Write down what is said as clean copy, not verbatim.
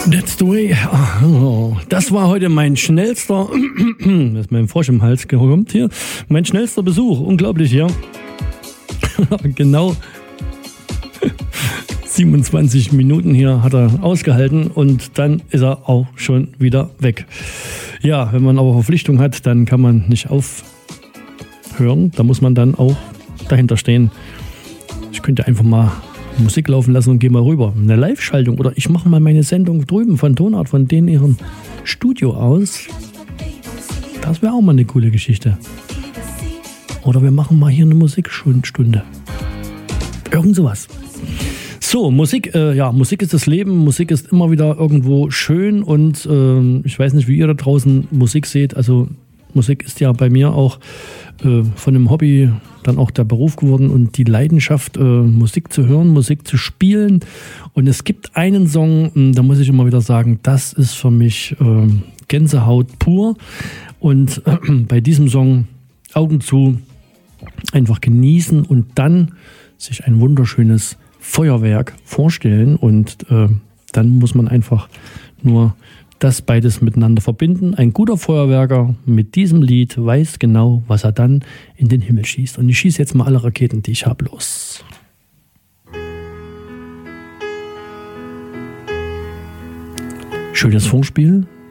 That's the way. Oh, das war heute mein schnellster, das ist mein Frosch im Hals gekommen hier, mein schnellster Besuch, unglaublich hier. Genau 27 Minuten hier hat er ausgehalten und dann ist er auch schon wieder weg. Ja, wenn man aber Verpflichtung hat, dann kann man nicht aufhören, da muss man dann auch dahinter stehen. Ich könnte einfach mal Musik laufen lassen und gehe mal rüber. Eine Live-Schaltung oder ich mache mal meine Sendung drüben von Tonart, von denen ihrem Studio aus. Das wäre auch mal eine coole Geschichte. Oder wir machen mal hier eine Musikstunde. Irgend sowas. So, Musik, Musik ist das Leben. Musik ist immer wieder irgendwo schön und ich weiß nicht, wie ihr da draußen Musik seht. Also Musik ist ja bei mir auch von einem Hobby dann auch der Beruf geworden und die Leidenschaft, Musik zu hören, Musik zu spielen. Und es gibt einen Song, da muss ich immer wieder sagen, das ist für mich Gänsehaut pur. Und bei diesem Song Augen zu, einfach genießen und dann sich ein wunderschönes Feuerwerk vorstellen. Und dann muss man einfach nur das beides miteinander verbinden. Ein guter Feuerwerker mit diesem Lied weiß genau, was er dann in den Himmel schießt. Und ich schieße jetzt mal alle Raketen, die ich habe, los. Schönes Vorspiel,